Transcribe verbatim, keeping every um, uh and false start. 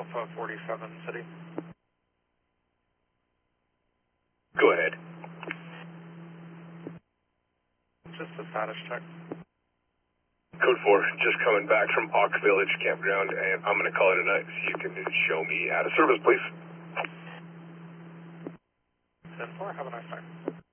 Alpha forty-seven City. Go ahead. Just a status check. Code four, just coming back from Oak Village Campground, and I'm going to call it a night so you can show me out of service, please. ten four, have a nice night.